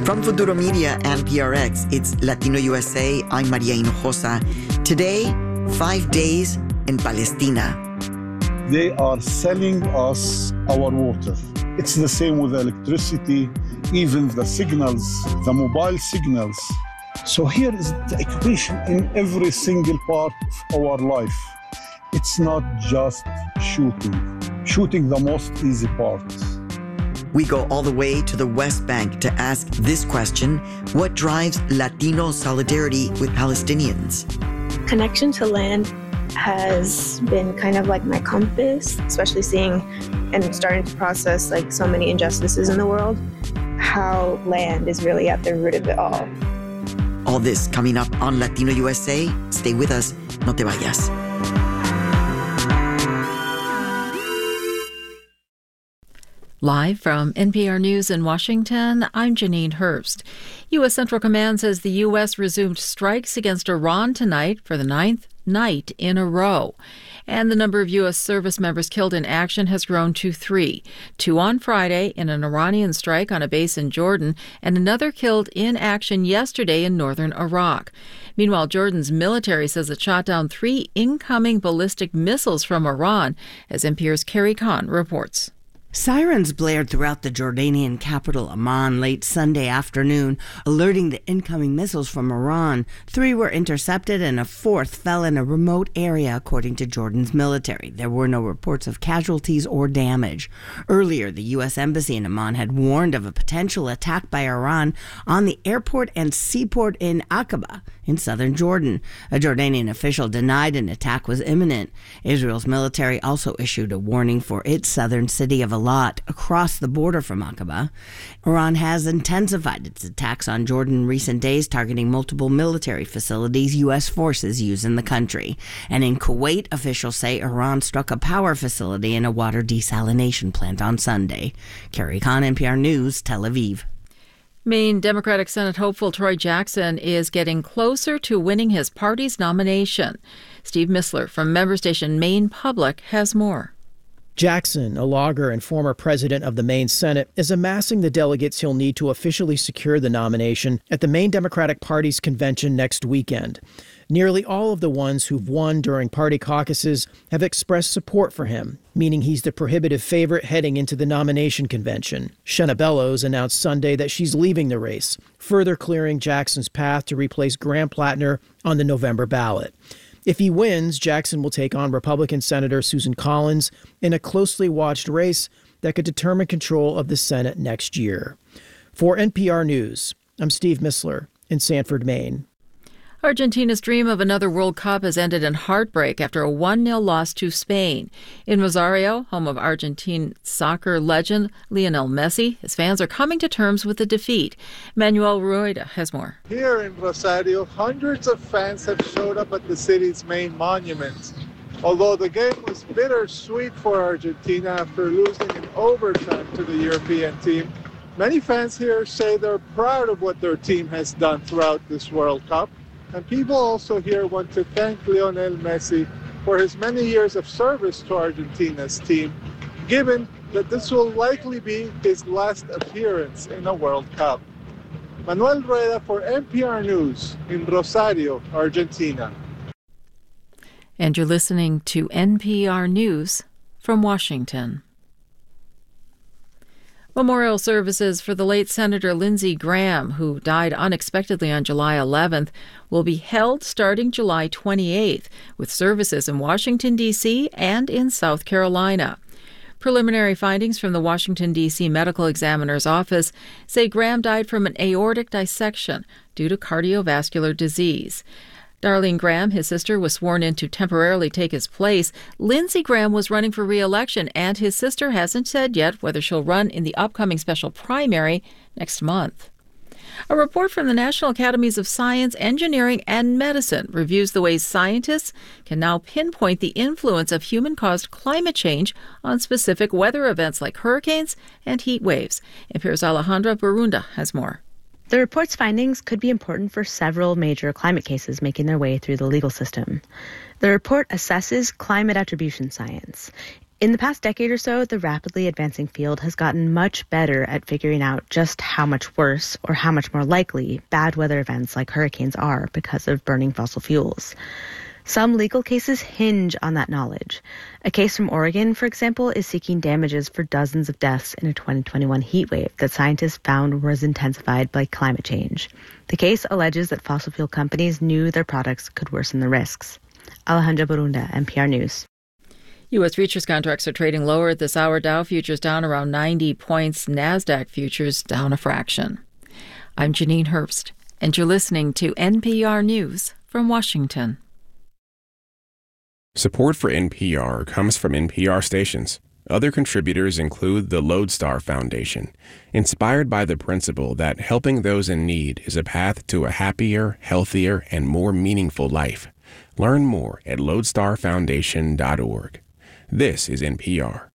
From Futuro Media and PRX, it's Latino USA. I'm Maria Hinojosa. Today, 5 days in Palestina. They are selling us our water. It's the same with electricity, even the signals, the mobile signals. So here is the equation in every single part of our life. It's not just shooting. Shooting the most easy part. We go all the way to the West Bank to ask this question: what drives Latino solidarity with Palestinians? Connection to land has been kind of like my compass, especially seeing and starting to process like so many injustices in the world, how land is really at the root of it all. All this coming up on Latino USA. Stay with us. No te vayas. Live from NPR News in Washington, I'm Janine Herbst. U.S. Central Command says the U.S. resumed strikes against Iran tonight for the 9th night in a row. And the number of U.S. service members killed in action has grown to 3. 2 on Friday in an Iranian strike on a base in Jordan, and another killed in action yesterday in northern Iraq. Meanwhile, Jordan's military says it shot down 3 incoming ballistic missiles from Iran, as NPR's Carrie Kahn reports. Sirens blared throughout the Jordanian capital Amman late Sunday afternoon, alerting the incoming missiles from Iran. 3 were intercepted and a 4th fell in a remote area, according to Jordan's military. There were no reports of casualties or damage. Earlier, the U.S. Embassy in Amman had warned of a potential attack by Iran on the airport and seaport in Aqaba in southern Jordan. A Jordanian official denied an attack was imminent. Israel's military also issued a warning for its southern city of Eilat across the border from Aqaba. Iran has intensified its attacks on Jordan in recent days, targeting multiple military facilities U.S. forces use in the country. And in Kuwait, officials say Iran struck a power facility and a water desalination plant on Sunday. Carrie Kahn, NPR News, Tel Aviv. Maine Democratic Senate hopeful Troy Jackson is getting closer to winning his party's nomination. Steve Missler from member station Maine Public has more. Jackson, a logger and former president of the Maine Senate, is amassing the delegates he'll need to officially secure the nomination at the Maine Democratic Party's convention next weekend. Nearly all of the ones who've won during party caucuses have expressed support for him, meaning he's the prohibitive favorite heading into the nomination convention. Shenna Bellows announced Sunday that she's leaving the race, further clearing Jackson's path to replace Graham Plattner on the November ballot. If he wins, Jackson will take on Republican Senator Susan Collins in a closely watched race that could determine control of the Senate next year. For NPR News, I'm Steve Missler in Sanford, Maine. Argentina's dream of another World Cup has ended in heartbreak after a 1-0 loss to Spain. In Rosario, home of Argentine soccer legend Lionel Messi, his fans are coming to terms with the defeat. Manuel Rueda has more. Here in Rosario, hundreds of fans have showed up at the city's main monuments. Although the game was bittersweet for Argentina after losing in overtime to the European team, many fans here say they're proud of what their team has done throughout this World Cup. And people also here want to thank Lionel Messi for his many years of service to Argentina's team, given that this will likely be his last appearance in a World Cup. Manuel Rueda for NPR News in Rosario, Argentina. And you're listening to NPR News from Washington. Memorial services for the late Senator Lindsey Graham, who died unexpectedly on July 11th, will be held starting July 28th, with services in Washington, D.C. and in South Carolina. Preliminary findings from the Washington, D.C. Medical Examiner's Office say Graham died from an aortic dissection due to cardiovascular disease. Darlene Graham, his sister, was sworn in to temporarily take his place. Lindsey Graham was running for re-election, and his sister hasn't said yet whether she'll run in the upcoming special primary next month. A report from the National Academies of Science, Engineering, and Medicine reviews the ways scientists can now pinpoint the influence of human-caused climate change on specific weather events like hurricanes and heat waves. NPR's Alejandra Barunda has more. The report's findings could be important for several major climate cases making their way through the legal system. The report assesses climate attribution science. In the past decade or so, the rapidly advancing field has gotten much better at figuring out just how much worse or how much more likely bad weather events like hurricanes are because of burning fossil fuels. Some legal cases hinge on that knowledge. A case from Oregon, for example, is seeking damages for dozens of deaths in a 2021 heat wave that scientists found was intensified by climate change. The case alleges that fossil fuel companies knew their products could worsen the risks. Alejandra Borunda, NPR News. U.S. futures contracts are trading lower at this hour. Dow futures down around 90 points. NASDAQ futures down a fraction. I'm Janine Herbst, and you're listening to NPR News from Washington. Support for NPR comes from NPR stations. Other contributors include the Lodestar Foundation, inspired by the principle that helping those in need is a path to a happier, healthier, and more meaningful life. Learn more at lodestarfoundation.org. This is NPR.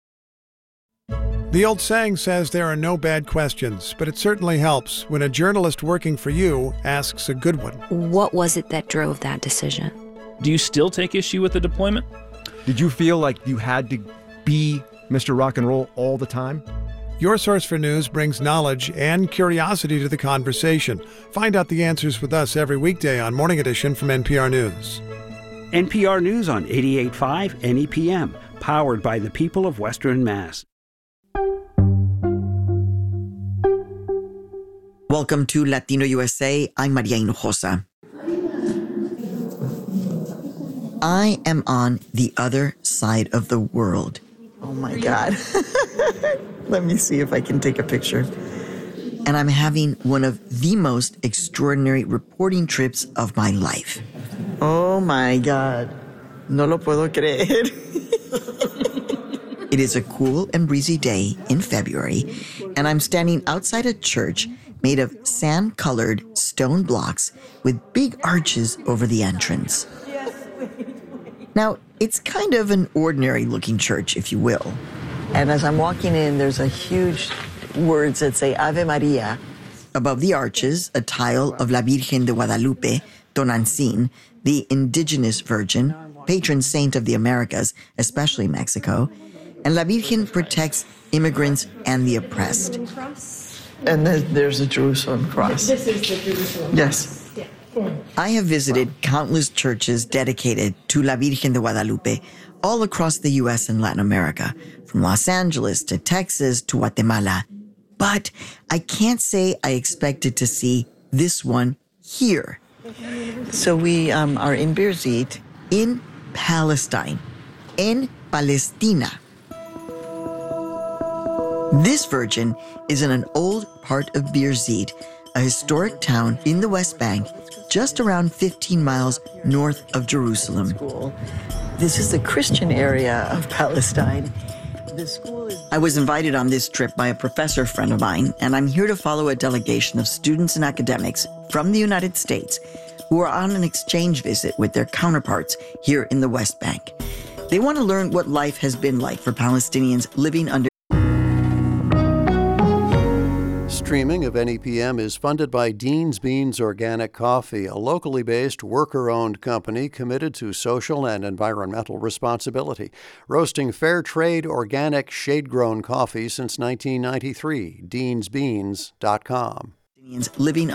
The old saying says there are no bad questions, but it certainly helps when a journalist working for you asks a good one. What was it that drove that decision? Do you still take issue with the deployment? Did you feel like you had to be Mr. Rock and Roll all the time? Your Source for News brings knowledge and curiosity to the conversation. Find out the answers with us every weekday on Morning Edition from NPR News. NPR News on 88.5 NEPM, powered by the people of Western Mass. Welcome to Latino USA. I'm Maria Hinojosa. I am on the other side of the world. Oh my God. Let me see if I can take a picture. And I'm having one of the most extraordinary reporting trips of my life. Oh my God. No lo puedo creer. It is a cool and breezy day in February, and I'm standing outside a church made of sand-colored stone blocks with big arches over the entrance. Now, it's kind of an ordinary-looking church, if you will. And as I'm walking in, there's a huge words that say Ave Maria. Above the arches, a tile of La Virgen de Guadalupe, Tonantzin, the indigenous virgin, patron saint of the Americas, especially Mexico. And La Virgen protects immigrants and the oppressed. And there's a Jerusalem cross. This is the Jerusalem cross. Yes. I have visited countless churches dedicated to La Virgen de Guadalupe all across the U.S. and Latin America, from Los Angeles to Texas to Guatemala. But I can't say I expected to see this one here. So we are in Birzeit, in Palestine, in Palestina. This virgin is in an old part of Birzeit, a historic town in the West Bank, just around 15 miles north of Jerusalem. This is the Christian area of Palestine. I was invited on this trip by a professor friend of mine, and I'm here to follow a delegation of students and academics from the United States who are on an exchange visit with their counterparts here in the West Bank. They want to learn what life has been like for Palestinians living under. Streaming of NEPM is funded by Dean's Beans Organic Coffee, a locally based, worker-owned company committed to social and environmental responsibility, roasting fair trade, organic, shade-grown coffee since 1993. DeansBeans.com. Living